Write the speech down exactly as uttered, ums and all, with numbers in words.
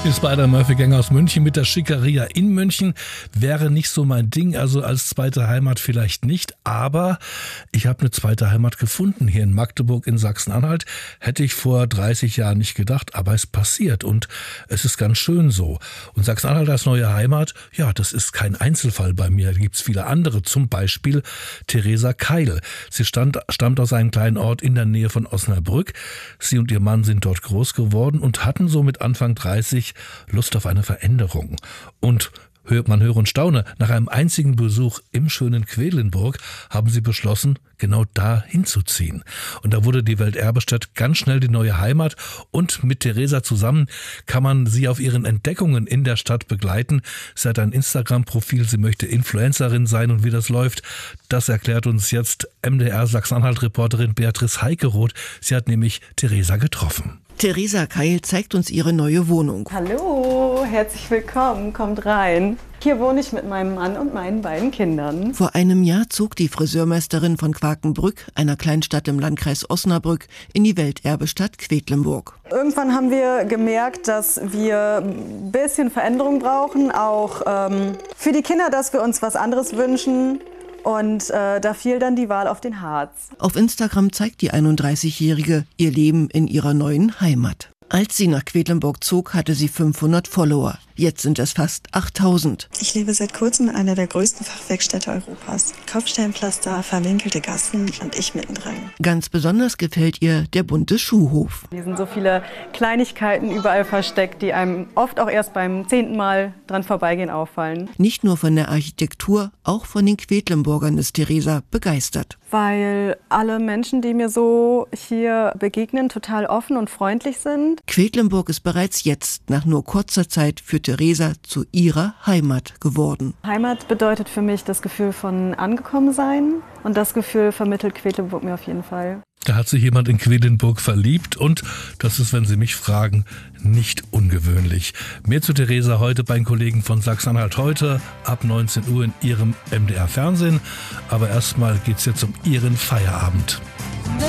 Die Spider-Murphy-Gang aus München mit der Schickeria in München wäre nicht so mein Ding, also als zweite Heimat vielleicht nicht, aber ich habe eine zweite Heimat gefunden hier in Magdeburg in Sachsen-Anhalt. Hätte ich vor dreißig Jahren nicht gedacht, aber es passiert und es ist ganz schön so. Und Sachsen-Anhalt als neue Heimat, ja, das ist kein Einzelfall bei mir, da gibt's viele andere, zum Beispiel Theresa Keil. Sie stand, stammt aus einem kleinen Ort in der Nähe von Osnabrück. Sie und ihr Mann sind dort groß geworden und hatten so mit Anfang dreißig Lust auf eine Veränderung. Und man höre und staune, nach einem einzigen Besuch im schönen Quedlinburg haben sie beschlossen, genau da hinzuziehen. Und da wurde die Welterbestadt ganz schnell die neue Heimat und mit Theresa zusammen kann man sie auf ihren Entdeckungen in der Stadt begleiten. Sie hat ein Instagram-Profil, sie möchte Influencerin sein und wie das läuft, das erklärt uns jetzt M D R Sachsen-Anhalt-Reporterin Beatrice Heikeroth. Sie hat nämlich Theresa getroffen. Theresa Keil zeigt uns ihre neue Wohnung. Hallo, herzlich willkommen, kommt rein. Hier wohne ich mit meinem Mann und meinen beiden Kindern. Vor einem Jahr zog die Friseurmeisterin von Quakenbrück, einer Kleinstadt im Landkreis Osnabrück, in die Welterbestadt Quedlinburg. Irgendwann haben wir gemerkt, dass wir ein bisschen Veränderung brauchen, auch ähm, für die Kinder, dass wir uns was anderes wünschen. Und äh, da fiel dann die Wahl auf den Harz. Auf Instagram zeigt die einunddreißigjährige ihr Leben in ihrer neuen Heimat. Als sie nach Quedlinburg zog, hatte sie fünfhundert Follower. Jetzt sind es fast achttausend. Ich lebe seit kurzem in einer der größten Fachwerkstädte Europas. Kopfsteinpflaster, verwinkelte Gassen und ich mittendrin. Ganz besonders gefällt ihr der bunte Schuhhof. Hier sind so viele Kleinigkeiten überall versteckt, die einem oft auch erst beim zehnten Mal dran vorbeigehen auffallen. Nicht nur von der Architektur, auch von den Quedlinburgern ist Theresa begeistert. Weil alle Menschen, die mir so hier begegnen, total offen und freundlich sind. Quedlinburg ist bereits jetzt, nach nur kurzer Zeit, für Theresa zu ihrer Heimat geworden. Heimat bedeutet für mich das Gefühl von angekommen sein und das Gefühl vermittelt Quedlinburg mir auf jeden Fall. Da hat sich jemand in Quedlinburg verliebt und das ist, wenn Sie mich fragen, nicht ungewöhnlich. Mehr zu Theresa heute bei den Kollegen von Sachsen-Anhalt heute ab neunzehn Uhr in Ihrem M D R Fernsehen. Aber erstmal geht's jetzt um Ihren Feierabend.